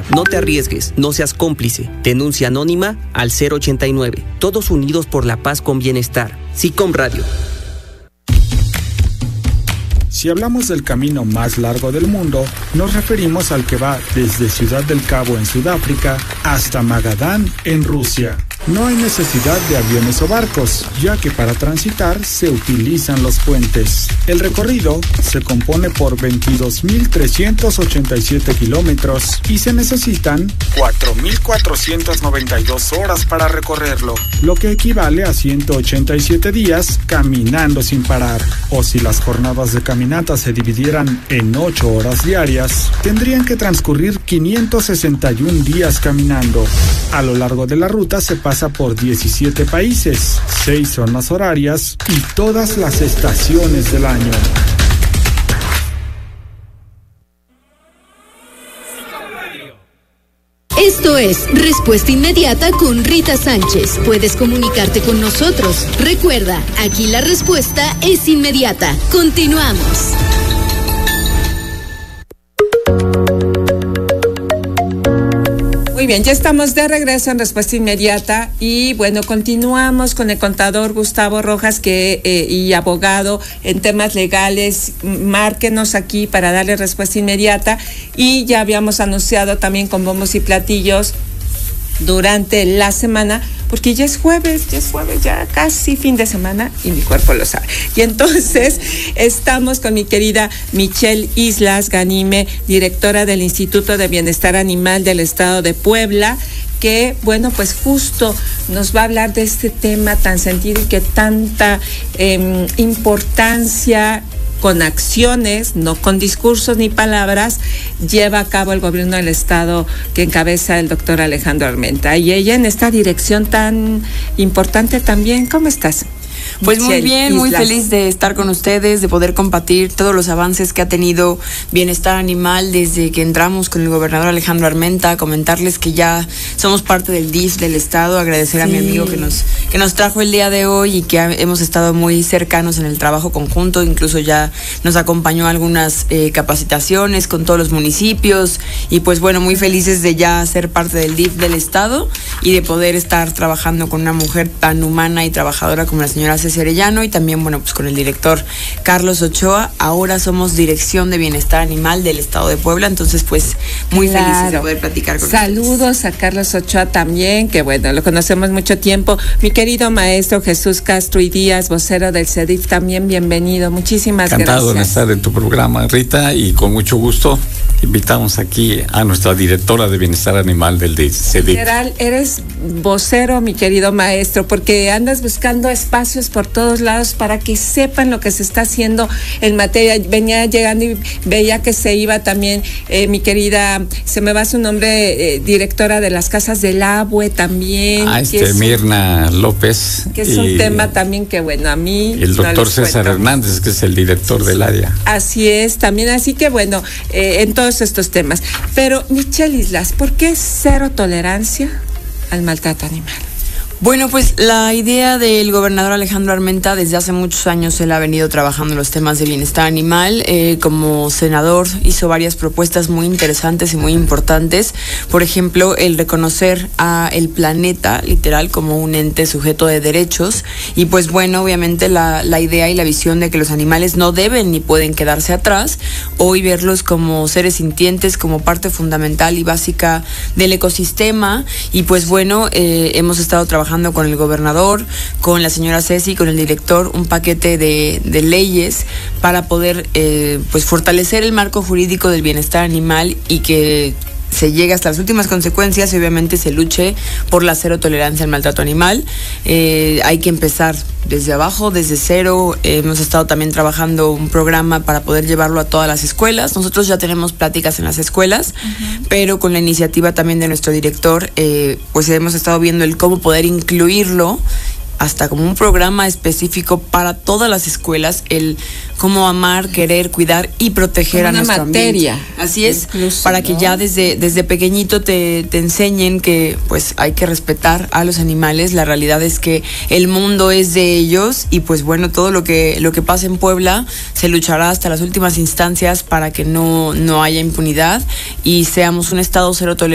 No te arriesgues, no seas cómplice. Denuncia anónima al 089. Todos unidos por la paz con bienestar. SICOM Radio. Si hablamos del camino más largo del mundo, nos referimos al que va desde Ciudad del Cabo en Sudáfrica hasta Magadán en Rusia. No hay necesidad de aviones o barcos, ya que para transitar se utilizan los puentes. El recorrido se compone por 22.387 kilómetros y se necesitan 4.492 horas para recorrerlo, lo que equivale a 187 días caminando sin parar. O si las jornadas de caminata se dividieran en 8 horas diarias, tendrían que transcurrir 561 días caminando. A lo largo de la ruta se pasa por 17 países, 6 zonas horarias y todas las estaciones del año. Esto es Respuesta Inmediata con Rita Sánchez. Puedes comunicarte con nosotros. Recuerda, aquí la respuesta es inmediata. Continuamos. Muy bien, ya estamos de regreso en Respuesta Inmediata y bueno, continuamos con el contador Gustavo Rojas y abogado en temas legales. Márquenos aquí para darle respuesta inmediata y ya habíamos anunciado también con bombos y platillos durante la semana, porque ya es jueves, ya casi fin de semana y mi cuerpo lo sabe. Y entonces estamos con mi querida Michelle Islas Ganime, directora del Instituto de Bienestar Animal del Estado de Puebla, que, bueno, pues justo nos va a hablar de este tema tan sentido y que tanta importancia con acciones, no con discursos ni palabras, lleva a cabo el gobierno del estado que encabeza el doctor Alejandro Armenta. Y ella en esta dirección tan importante también. ¿Cómo estás? Pues muy bien, muy feliz de estar con ustedes, de poder compartir todos los avances que ha tenido Bienestar Animal desde que entramos con el gobernador Alejandro Armenta, comentarles que ya somos parte del DIF del estado, agradecer a mi amigo que nos trajo el día de hoy y que hemos estado muy cercanos en el trabajo conjunto, incluso ya nos acompañó a algunas capacitaciones con todos los municipios y pues bueno, muy felices de ya ser parte del DIF del estado y de poder estar trabajando con una mujer tan humana y trabajadora como la señora Ceci Arellano y también, bueno, pues con el director Carlos Ochoa. Ahora somos Dirección de Bienestar Animal del Estado de Puebla, entonces pues muy felices de poder platicar con Saludos ustedes. A Carlos Ochoa también, que bueno, lo conocemos mucho tiempo. Mi querido maestro Jesús Castro y Díaz, vocero del CEDIF, también bienvenido. Muchísimas gracias. Encantado de estar en tu programa, Rita, y con mucho gusto invitamos aquí a nuestra directora de Bienestar Animal del CEDIF. Literal, eres vocero, mi querido maestro, porque andas buscando espacios por todos lados para que sepan lo que se está haciendo en materia. Venía llegando y veía que se iba también mi querida, se me va su nombre, directora de las Casas del Abue también. Mirna López. Que es un tema también que, bueno, a mí... El doctor César Hernández, que es el director del área. Así es, también, así que bueno, en todos estos temas. Pero, Michelle Islas, ¿por qué cero tolerancia al maltrato animal? Bueno, pues la idea del gobernador Alejandro Armenta, desde hace muchos años él ha venido trabajando en los temas de bienestar animal. Como senador hizo varias propuestas muy interesantes y muy importantes. Por ejemplo, el reconocer a el planeta, literal, como un ente sujeto de derechos. Y pues bueno, obviamente la idea y la visión de que los animales no deben ni pueden quedarse atrás. Hoy verlos como seres sintientes, como parte fundamental y básica del ecosistema. Y pues bueno, hemos estado trabajando con el gobernador, con la señora Ceci, con el director, un paquete de leyes para poder pues fortalecer el marco jurídico del bienestar animal y que se llegue hasta las últimas consecuencias y obviamente se luche por la cero tolerancia al maltrato animal. Hay que empezar desde abajo, desde cero. Hemos estado también trabajando un programa para poder llevarlo a todas las escuelas. Nosotros ya tenemos pláticas en las escuelas, pero con la iniciativa también de nuestro director, pues hemos estado viendo el cómo poder incluirlo hasta como un programa específico para todas las escuelas, el cómo amar, querer, cuidar y proteger a nuestro materia ambiente. Así es, incluso, para que ya desde pequeñito te enseñen que pues hay que respetar a los animales. La realidad es que el mundo es de ellos y pues bueno, todo lo que pasa en Puebla se luchará hasta las últimas instancias para que no haya impunidad y seamos un estado cero tolerancia